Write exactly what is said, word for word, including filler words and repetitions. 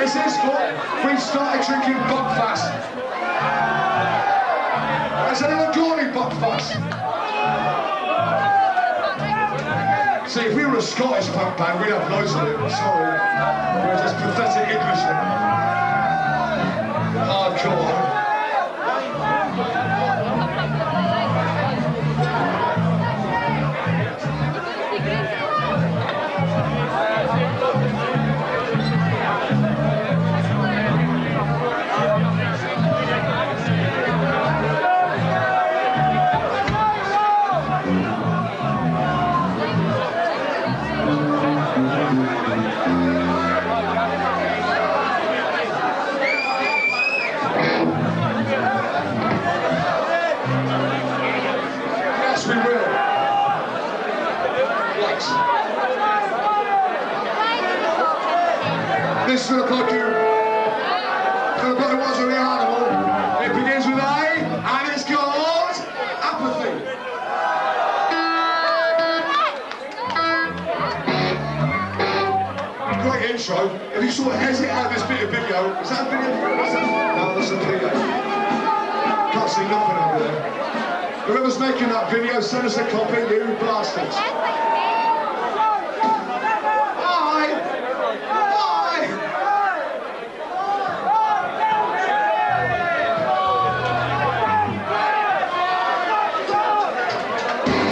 This is what we've started drinking Buckfast. Has anyone got any Buckfast? See, if we were a Scottish punk band, we'd have loads of it. Sorry. We're just pathetic Englishmen. Hardcore. This will look like you. Look like it was with the animal. It begins with A, and it's called Apathy. Great intro. If you sort of hesitate at this bit of video, is that a video? No, that's a video. Can't see nothing over there. Whoever's making that video, send us a copy, you bastards.